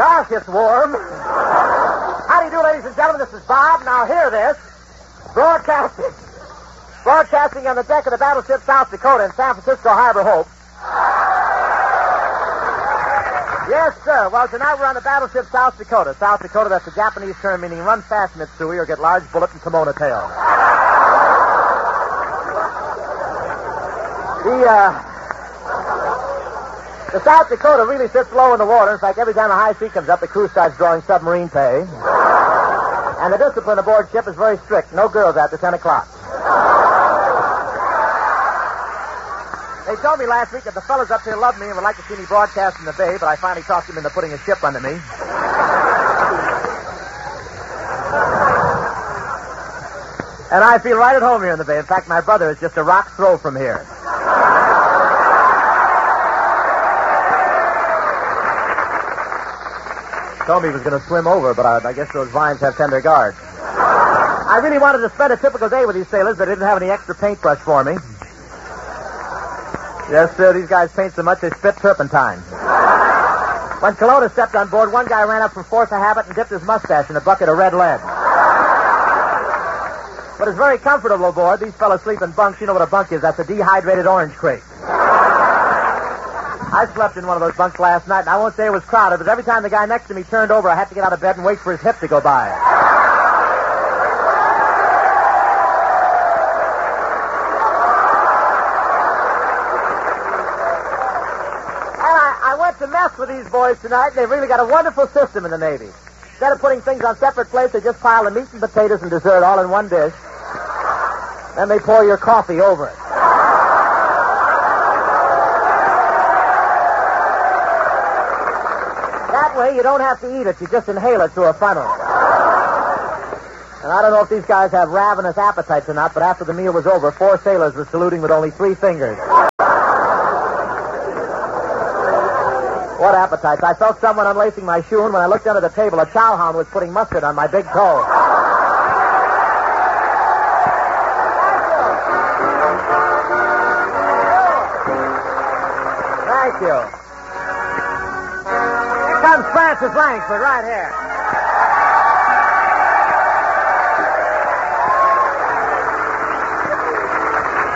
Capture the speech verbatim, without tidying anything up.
Gosh, it's warm. How do you do, ladies and gentlemen? This is Bob. Now hear this. Broadcasting. Broadcasting on the deck of the battleship South Dakota in San Francisco Harbor Hope. Yes, sir. Well, tonight we're on the battleship South Dakota. South Dakota, that's a Japanese term meaning run fast, Mitsui, or get large bullet and kimono tail. The, uh... The South Dakota really sits low in the water. In fact, every time a high sea comes up, the crew starts drawing submarine pay. And the discipline aboard ship is very strict. No girls after ten o'clock. They told me last week that the fellas up here love me and would like to see me broadcast in the bay, but I finally talked them into putting a ship under me. And I feel right at home here in the bay. In fact, my brother is just a rock's throw from here. Told me he was going to swim over, but I, I guess those vines have tender guards. I really wanted to spend a typical day with these sailors, but they didn't have any extra paintbrush for me. Yes, sir, these guys paint so much they spit turpentine. When Kelowna stepped on board, one guy ran up from force of habit and dipped his mustache in a bucket of red lead. But it's very comfortable aboard. These fellows sleep in bunks. You know what a bunk is. That's a dehydrated orange crate. I slept in one of those bunks last night, and I won't say it was crowded, but every time the guy next to me turned over, I had to get out of bed and wait for his hip to go by. And I, I went to mess with these boys tonight, and they've really got a wonderful system in the Navy. Instead of putting things on separate plates, they just pile the meat and potatoes and dessert all in one dish. Then they pour your coffee over it. That way, you don't have to eat it. You just inhale it through a funnel. And I don't know if these guys have ravenous appetites or not, but after the meal was over, four sailors were saluting with only three fingers. What appetites? I felt someone unlacing my shoe, and when I looked under the table, a chowhound was putting mustard on my big toe. Thank you. Here comes Francis Langford right here.